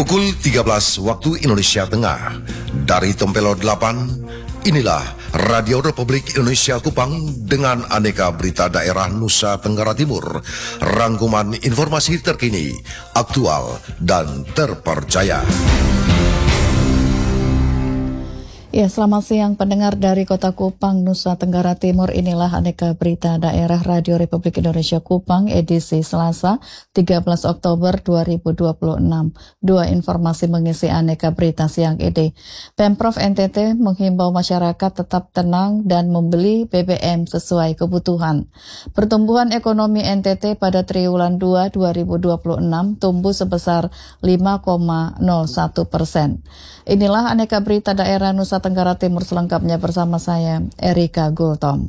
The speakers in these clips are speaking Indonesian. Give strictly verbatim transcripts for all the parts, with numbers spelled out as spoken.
Pukul tiga belas waktu Indonesia Tengah. Dari Tempelo delapan, inilah Radio Republik Indonesia Kupang dengan aneka berita daerah Nusa Tenggara Timur. Rangkuman informasi terkini, aktual, dan terpercaya. Ya, selamat siang pendengar dari Kota Kupang, Nusa Tenggara Timur. Inilah aneka berita daerah Radio Republik Indonesia Kupang edisi Selasa tiga belas Oktober dua ribu dua puluh enam. Dua informasi mengisi aneka berita siang ini. Pemprov N T T menghimbau masyarakat tetap tenang dan membeli B B M sesuai kebutuhan. Pertumbuhan ekonomi N T T pada triwulan dua dua ribu dua puluh enam tumbuh sebesar lima koma nol satu persen. Inilah aneka berita daerah Nusa Tenggara Timur selengkapnya bersama saya, Erika Gultom.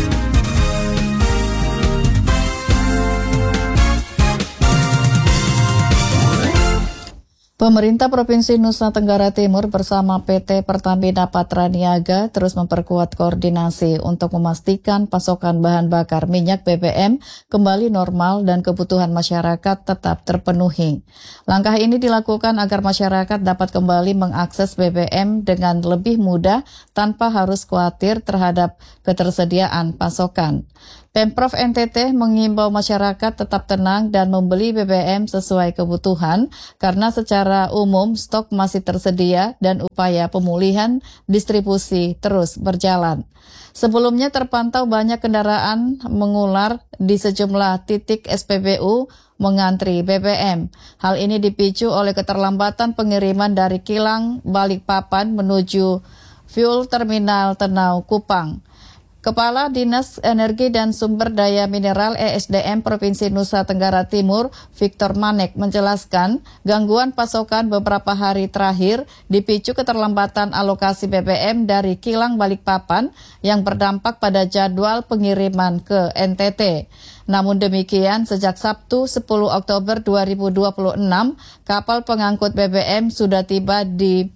Pemerintah Provinsi Nusa Tenggara Timur bersama P T Pertamina Patraniaga terus memperkuat koordinasi untuk memastikan pasokan bahan bakar minyak B B M kembali normal dan kebutuhan masyarakat tetap terpenuhi. Langkah ini dilakukan agar masyarakat dapat kembali mengakses B B M dengan lebih mudah tanpa harus khawatir terhadap ketersediaan pasokan. Pemprov N T T mengimbau masyarakat tetap tenang dan membeli B B M sesuai kebutuhan karena secara umum stok masih tersedia dan upaya pemulihan distribusi terus berjalan. Sebelumnya terpantau banyak kendaraan mengular di sejumlah titik S P B U mengantri B B M. Hal ini dipicu oleh keterlambatan pengiriman dari Kilang Balikpapan menuju Fuel Terminal Tenau Kupang. Kepala Dinas Energi dan Sumber Daya Mineral E S D M Provinsi Nusa Tenggara Timur, Victor Manek, menjelaskan gangguan pasokan beberapa hari terakhir dipicu keterlambatan alokasi B B M dari Kilang Balikpapan yang berdampak pada jadwal pengiriman ke N T T. Namun demikian, sejak Sabtu sepuluh Oktober dua ribu dua puluh enam, kapal pengangkut B B M sudah tiba di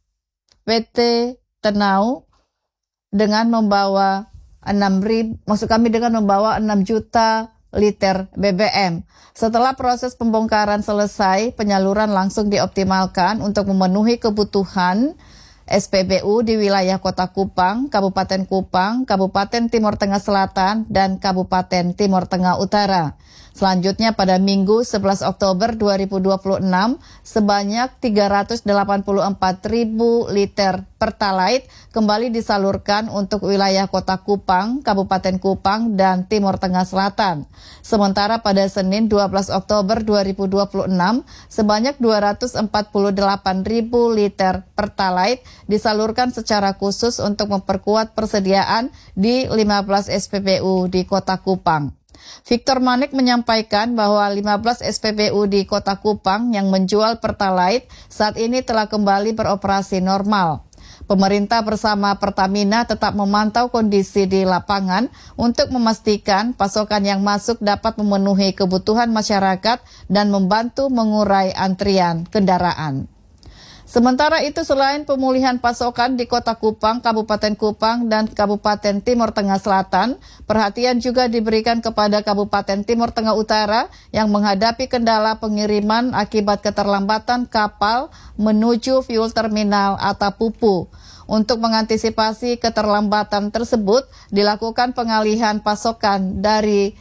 P T Tenau dengan membawa enam ribu, maksud kami dengan membawa enam juta liter B B M. Setelah proses pembongkaran selesai, penyaluran langsung dioptimalkan untuk memenuhi kebutuhan S P B U di wilayah Kota Kupang, Kabupaten Kupang, Kabupaten Timur Tengah Selatan, dan Kabupaten Timur Tengah Utara. Selanjutnya pada Minggu sebelas Oktober dua ribu dua puluh enam, sebanyak tiga ratus delapan puluh empat ribu liter Pertalite kembali disalurkan untuk wilayah Kota Kupang, Kabupaten Kupang, dan Timur Tengah Selatan. Sementara pada Senin dua belas Oktober dua ribu dua puluh enam, sebanyak dua ratus empat puluh delapan ribu liter Pertalite disalurkan secara khusus untuk memperkuat persediaan di lima belas S P B U di Kota Kupang. Victor Manek menyampaikan bahwa lima belas S P B U di Kota Kupang yang menjual Pertalite saat ini telah kembali beroperasi normal. Pemerintah bersama Pertamina tetap memantau kondisi di lapangan untuk memastikan pasokan yang masuk dapat memenuhi kebutuhan masyarakat dan membantu mengurai antrian kendaraan. Sementara itu, selain pemulihan pasokan di Kota Kupang, Kabupaten Kupang, dan Kabupaten Timur Tengah Selatan, perhatian juga diberikan kepada Kabupaten Timur Tengah Utara yang menghadapi kendala pengiriman akibat keterlambatan kapal menuju fuel terminal Atapupu. Untuk mengantisipasi keterlambatan tersebut, dilakukan pengalihan pasokan dari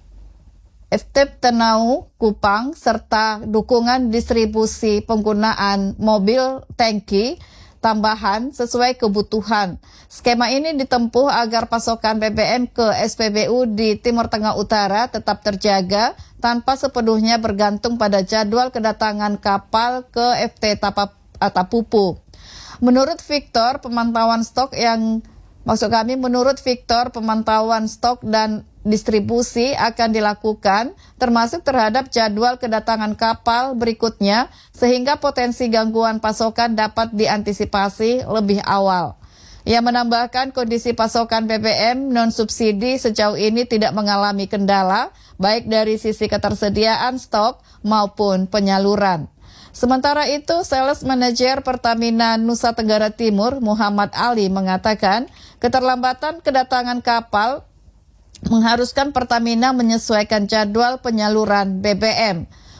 F T Tenau Kupang serta dukungan distribusi penggunaan mobil tangki tambahan sesuai kebutuhan. Skema ini ditempuh agar pasokan B B M ke S P B U di Timur Tengah Utara tetap terjaga tanpa sepenuhnya bergantung pada jadwal kedatangan kapal ke F T Atapupu. Menurut Victor, pemantauan stok yang maksud kami menurut Victor pemantauan stok dan distribusi akan dilakukan termasuk terhadap jadwal kedatangan kapal berikutnya sehingga potensi gangguan pasokan dapat diantisipasi lebih awal. Ia menambahkan kondisi pasokan B B M non-subsidi sejauh ini tidak mengalami kendala baik dari sisi ketersediaan stok maupun penyaluran. Sementara itu, Sales Manager Pertamina Nusa Tenggara Timur Muhammad Ali mengatakan keterlambatan kedatangan kapal mengharuskan Pertamina menyesuaikan jadwal penyaluran B B M.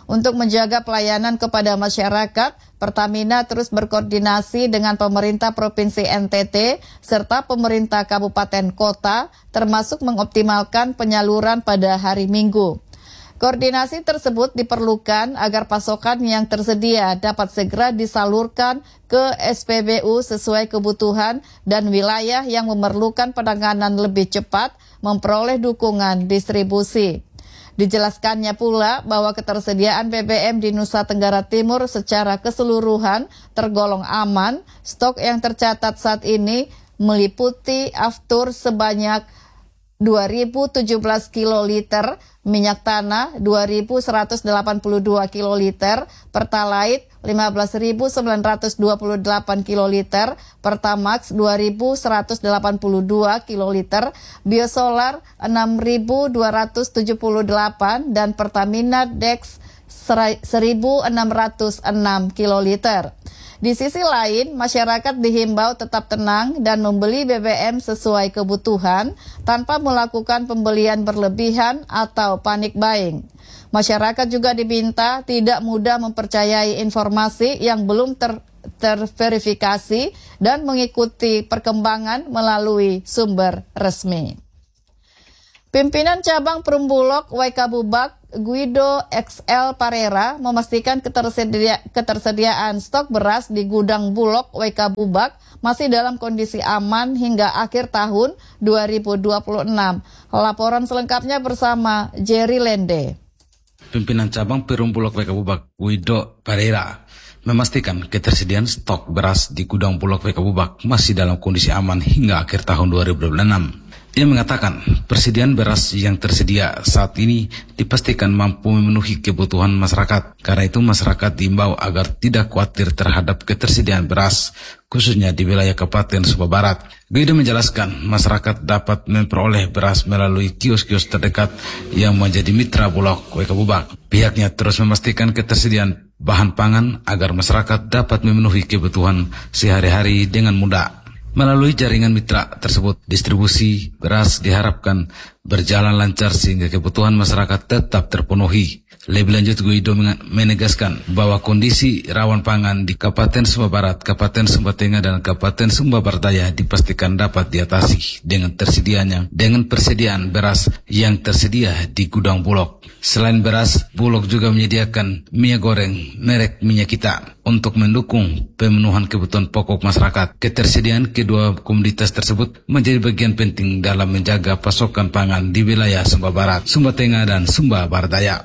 Untuk menjaga pelayanan kepada masyarakat, Pertamina terus berkoordinasi dengan pemerintah Provinsi N T T serta pemerintah kabupaten kota, termasuk mengoptimalkan penyaluran pada hari Minggu. Koordinasi tersebut diperlukan agar pasokan yang tersedia dapat segera disalurkan ke S P B U sesuai kebutuhan dan wilayah yang memerlukan penanganan lebih cepat memperoleh dukungan distribusi. Dijelaskannya pula bahwa ketersediaan B B M di Nusa Tenggara Timur secara keseluruhan tergolong aman. Stok yang tercatat saat ini meliputi aftur sebanyak dua ribu tujuh belas kiloliter, minyak tanah dua ribu seratus delapan puluh dua kiloliter, Pertalite lima belas ribu sembilan ratus dua puluh delapan kiloliter, Pertamax dua ribu seratus delapan puluh dua kiloliter, Biosolar enam ribu dua ratus tujuh puluh delapan dan Pertamina Dex seribu enam ratus enam kiloliter. Di sisi lain, masyarakat dihimbau tetap tenang dan membeli B B M sesuai kebutuhan tanpa melakukan pembelian berlebihan atau panic buying. Masyarakat juga diminta tidak mudah mempercayai informasi yang belum ter, terverifikasi dan mengikuti perkembangan melalui sumber resmi. Pimpinan cabang Perumbulok W K Bubak Guido X L Parera memastikan ketersedia, ketersediaan stok beras di gudang Bulog W K Bubak masih dalam kondisi aman hingga akhir tahun dua ribu dua puluh enam. Laporan selengkapnya bersama Jerry Lende. Pimpinan cabang Perumbulok W K Bubak Guido Parera memastikan ketersediaan stok beras di gudang Bulog W K Bubak masih dalam kondisi aman hingga akhir tahun dua ribu dua puluh enam. Ia mengatakan persediaan beras yang tersedia saat ini dipastikan mampu memenuhi kebutuhan masyarakat. Karena itu masyarakat diimbau agar tidak khawatir terhadap ketersediaan beras, khususnya di wilayah Kabupaten Sumba Barat. Guido menjelaskan masyarakat dapat memperoleh beras melalui kios-kios terdekat yang menjadi mitra Bulog W K Bubak. Pihaknya terus memastikan ketersediaan bahan pangan agar masyarakat dapat memenuhi kebutuhan sehari-hari dengan mudah. Melalui jaringan mitra tersebut, distribusi beras diharapkan berjalan lancar sehingga kebutuhan masyarakat tetap terpenuhi. Lebih lanjut, Guido menegaskan bahwa kondisi rawan pangan di Kabupaten Sumba Barat, Kabupaten Sumba Tengah, dan Kabupaten Sumba Barat Daya dipastikan dapat diatasi dengan tersedianya dengan persediaan beras yang tersedia di gudang Bulog. Selain beras, Bulog juga menyediakan minyak goreng merek Minyak Kita untuk mendukung pemenuhan kebutuhan pokok masyarakat. Ketersediaan kedua komoditas tersebut menjadi bagian penting dalam menjaga pasokan pangan di wilayah Sumba Barat, Sumba Tengah, dan Sumba Barat Daya.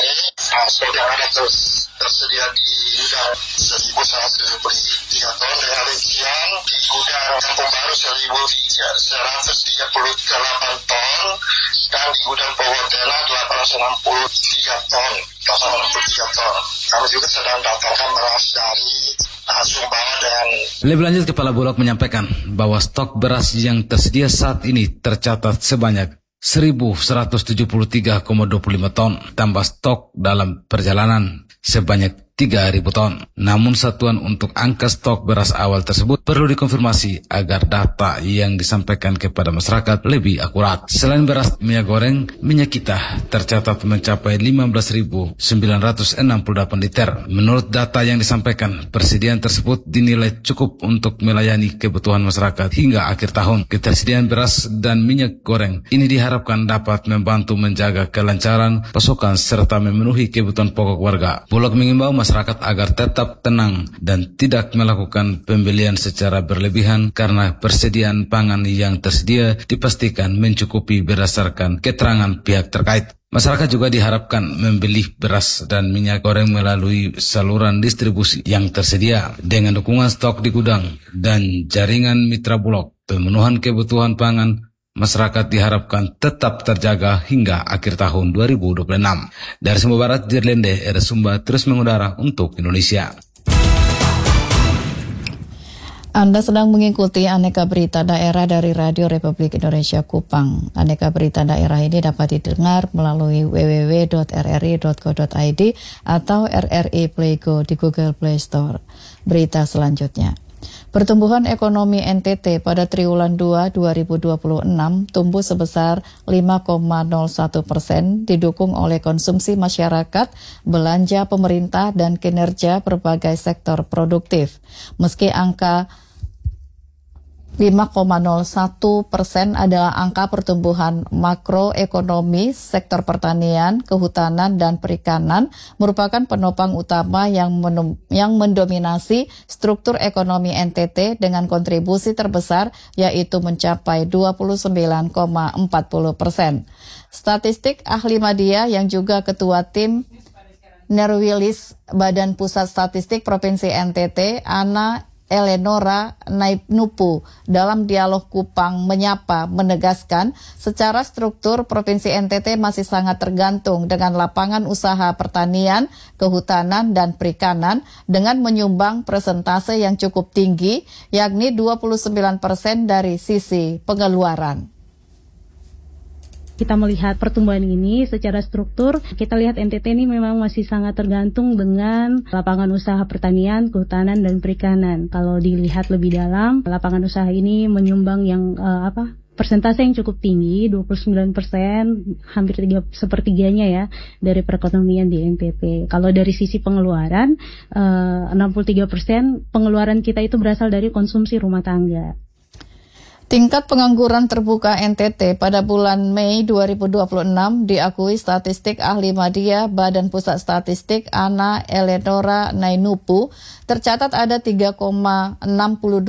Stok yang ada terus tersedia di gudang seribu seratus tujuh puluh tiga ton, dengan rincian di gudang Kampung Baru seribu seratus tiga puluh delapan ton, dan di gudang Pogotena delapan ratus enam puluh tiga ton. delapan ratus enam puluh tiga ton. Kami juga sedang datangkan beras dari uh, Sumbawa dengan... Lebih lanjut, Kepala Bulog menyampaikan bahwa stok beras yang tersedia saat ini tercatat sebanyak seribu seratus tujuh puluh tiga koma dua puluh lima ton, tambah stok dalam perjalanan sebanyak tiga ribu ton. Namun satuan untuk angka stok beras awal tersebut perlu dikonfirmasi agar data yang disampaikan kepada masyarakat lebih akurat. Selain beras, minyak goreng Minyak Kita tercatat mencapai lima belas ribu sembilan ratus enam puluh delapan liter. Menurut data yang disampaikan, persediaan tersebut dinilai cukup untuk melayani kebutuhan masyarakat hingga akhir tahun. Ketersediaan beras dan minyak goreng ini diharapkan dapat membantu menjaga kelancaran pasokan serta memenuhi kebutuhan pokok warga. Bulog mengimbau masyarakat agar tetap tenang dan tidak melakukan pembelian secara berlebihan karena persediaan pangan yang tersedia dipastikan mencukupi berdasarkan keterangan pihak terkait. Masyarakat juga diharapkan membeli beras dan minyak goreng melalui saluran distribusi yang tersedia. Dengan dukungan stok di gudang dan jaringan mitra Bulog, pemenuhan kebutuhan pangan masyarakat diharapkan tetap terjaga hingga akhir tahun dua ribu dua puluh enam. Dari Sumba Barat, Dirlende, R Sumba terus mengudara untuk Indonesia. Anda sedang mengikuti Aneka Berita Daerah dari Radio Republik Indonesia Kupang. Aneka Berita Daerah ini dapat didengar melalui w w w dot r r i dot co dot i d atau R R I Play Go di Google Play Store. Berita selanjutnya. Pertumbuhan ekonomi N T T pada triwulan dua dua ribu dua puluh enam tumbuh sebesar lima koma nol satu persen, didukung oleh konsumsi masyarakat, belanja pemerintah, dan kinerja berbagai sektor produktif. Meski angka lima koma nol satu persen adalah angka pertumbuhan makroekonomi, sektor pertanian, kehutanan, dan perikanan merupakan penopang utama yang, menum, yang mendominasi struktur ekonomi N T T dengan kontribusi terbesar yaitu mencapai dua puluh sembilan koma empat puluh persen. Statistik ahli media yang juga ketua tim Nerwilis Badan Pusat Statistik Provinsi N T T, Ana Eleonora Nainupu, dalam dialog Kupang Menyapa menegaskan secara struktur Provinsi N T T masih sangat tergantung dengan lapangan usaha pertanian, kehutanan, dan perikanan dengan menyumbang persentase yang cukup tinggi, yakni dua puluh sembilan persen dari sisi pengeluaran. Kita melihat pertumbuhan ini secara struktur, kita lihat N T T ini memang masih sangat tergantung dengan lapangan usaha pertanian, kehutanan, dan perikanan. Kalau dilihat lebih dalam, lapangan usaha ini menyumbang yang uh, apa? persentase yang cukup tinggi, dua puluh sembilan persen, hampir tiga sepertiganya ya dari perekonomian di N T T. Kalau dari sisi pengeluaran, uh, enam puluh tiga persen pengeluaran kita itu berasal dari konsumsi rumah tangga. Tingkat pengangguran terbuka N T T pada bulan Mei dua ribu dua puluh enam diakui statistik ahli media Badan Pusat Statistik Ana Eleonora Nainupu, tercatat ada tiga koma enam dua